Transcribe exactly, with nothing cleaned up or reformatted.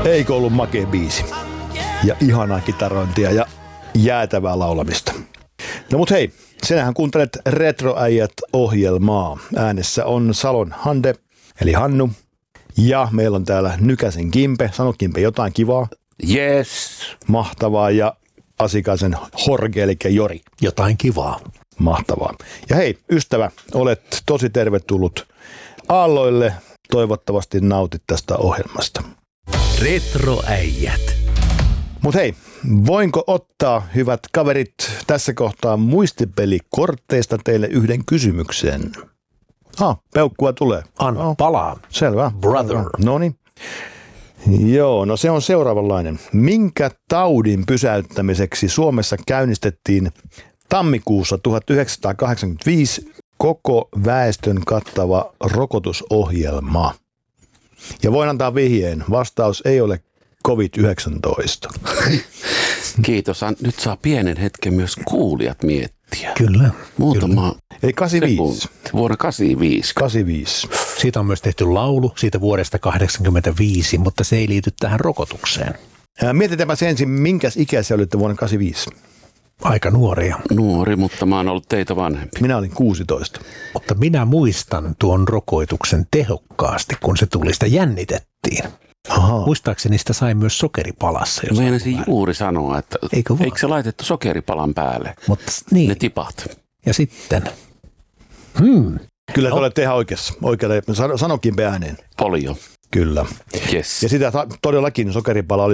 Eikö ollut makea biisi? Ja ihanaa kitarointia ja jäätävää laulamista. No mut hei, sinähän kuuntelet Retroäijät-ohjelmaa. Äänessä on Salon Hande, eli Hannu. Ja meillä on täällä Nykäsen Kimpe. Sano Kimpe jotain kivaa. Yes. Mahtavaa. Ja Asikaisen Jorge, eli Jori. Jotain kivaa. Mahtavaa. Ja hei, ystävä, olet tosi tervetullut aalloille. Toivottavasti nautit tästä ohjelmasta. Retroäijät. Mut hei, voinko ottaa, hyvät kaverit, tässä kohtaa muistipelikortteista teille yhden kysymyksen? Ah, peukkua tulee. Anna oh, palaa. Selvä. Brother. No niin. Joo, no se on seuraavanlainen. Minkä taudin pysäyttämiseksi Suomessa käynnistettiin tammikuussa tuhatyhdeksänsataakahdeksankymmentäviisi koko väestön kattava rokotusohjelma? Ja voin antaa vihjeen. Vastaus ei ole covid yhdeksäntoista. Kiitos. Nyt saa pienen hetken myös kuulijat miettiä. Kyllä. Muutama. Eli kahdeksankymmentäviisi. Vuonna kahdeksankymmentäviisi. kahdeksankymmentäviisi. Siitä on myös tehty laulu siitä vuodesta kahdeksankymmentäviisi, mutta se ei liity tähän rokotukseen. Mietitäänpä se ensin, minkäs ikäisiä olitte vuonna kahdeksankymmentäviisi? Aika nuoria. Nuori, mutta mä oon ollut teitä vanhempi. Minä olin kuusitoista. Mutta minä muistan tuon rokotuksen tehokkaasti, kun se tuli, sitä jännitettiin. Aha. Muistaakseni sitä sai myös sokeripalassa. Jos Meinasin juuri sanoa, että Eikö vaan? eikö se laitettu sokeripalan päälle? Mutta niin. Ne tipat. Ja sitten. Hmm. Kyllä te No. olette ihan oikeassa. Oikealla, sano, sanokin ääneen. Polio. Kyllä. Yes. Ja sitä ta- todellakin sokeripala oli